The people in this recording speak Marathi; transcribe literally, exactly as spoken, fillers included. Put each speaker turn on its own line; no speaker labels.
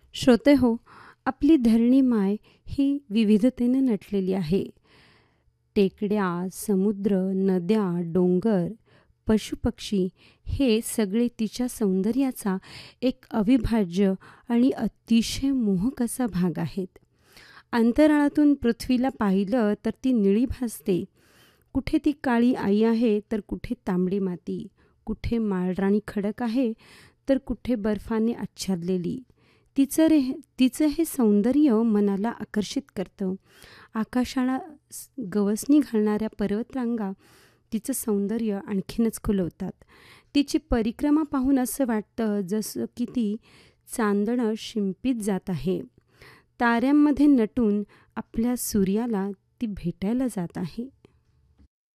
श्रोते हो, आपली धरणी माय ही विविधतेने नटलेली आहे. टेकड्या, समुद्र, नद्या, डोंगर, पशुपक्षी हे सगळे तिच्या सौंदर्याचा एक अविभाज्य आणि अतिशय मोहक असा भाग आहेत. अंतराळातून पृथ्वीला पाहिलं तर ती निळी भासते. कुठे ती काळी आई आहे तर कुठे तांबडी माती, कुठे माळराणी खडक आहे तर कुठे बर्फाने आच्छादलेली. तिचं रे तिचं हे सौंदर्य मनाला आकर्षित करतं. आकाशाला स गवसणी घालणाऱ्या पर्वतरांगा तिचं सौंदर्य आणखीनच खुलवतात. तिची परिक्रमा पाहून असं वाटतं जसं की ती चांदणं शिंपीत जात आहे. ताऱ्यांमध्ये नटून आपल्या सूर्याला ती भेटायला जात आहे.